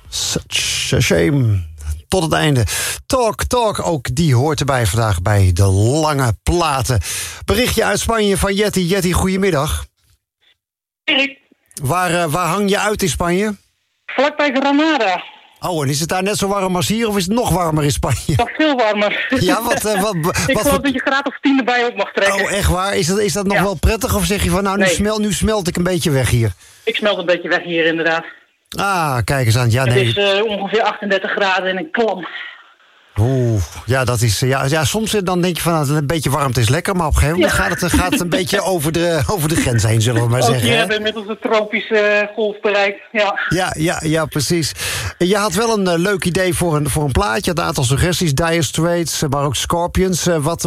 Such a shame. Tot het einde. Talk, ook die hoort erbij vandaag bij de lange platen. Berichtje uit Spanje van Jetty. Jetty, goedemiddag. Erik. Waar hang je uit in Spanje? Vlakbij Granada. Oh, en is het daar net zo warm als hier of is het nog warmer in Spanje? Nog veel warmer. Ja, wat ik geloof dat je graad of 10 erbij op mag trekken. Oh, echt waar? Is dat nog wel prettig? Of zeg je van, nou, nu smelt ik een beetje weg hier? Ik smelt een beetje weg hier, inderdaad. Ah, kijk eens aan. Ja, nee. Het is ongeveer 38 graden en een klam. Oeh, ja, dat is... Ja, soms dan denk je van, een beetje warmte is lekker... maar op een gegeven moment gaat het een beetje over de grens heen, zullen we maar zeggen. Hier hebben we inmiddels de tropische golf bereikt, Ja, precies. Je had wel een leuk idee voor een plaatje. Je had een aantal suggesties, Dire Straits, maar ook Scorpions. Wat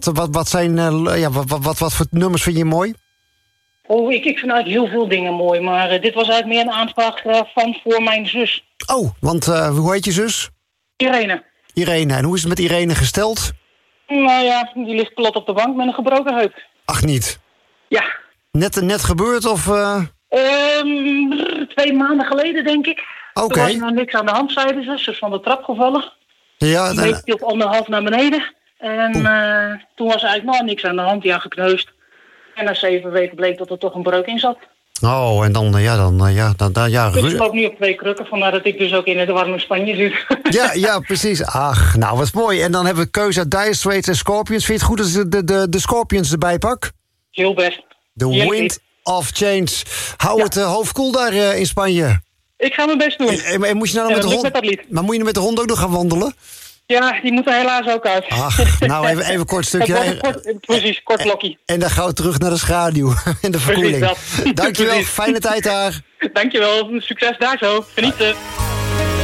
voor nummers vind je mooi? Oh, ik vind eigenlijk heel veel dingen mooi... maar dit was eigenlijk meer een aanvraag voor mijn zus. Oh, want hoe heet je zus? Irene, en hoe is het met Irene gesteld? Nou ja, die ligt plat op de bank met een gebroken heup. Ach, niet? Ja. Net gebeurd, of... 2 maanden geleden, denk ik. Oké. Toen was er nog niks aan de hand, zeiden ze. Ze is van de trap gevallen. Ja, die meet op 1,5 naar beneden. En toen was er eigenlijk nog niks aan de hand. Ja, gekneusd. En na 7 weken bleek dat er toch een breuk in zat. Oh, en dan. Ik loop nu op 2 krukken, vandaar dat ik dus ook in het warme Spanje zit. Ja, precies. Ach, nou, wat mooi. En dan hebben we keuze uit Dire Straits en Scorpions. Vind je het goed als de Scorpions erbij pak? Heel best. The Wind of Change. Hou het hoofd koel daar in Spanje. Ik ga mijn best doen. En moet je nou met de hond? Maar moet je met de hond ook nog gaan wandelen? Ja, die moet er helaas ook uit. Ach, nou even een kort stukje. Precies, kort lokkie. En dan gaan we terug naar de schaduw en de verkoeling. Dankjewel, fijne tijd daar. Dankjewel, succes daar zo. Genieten.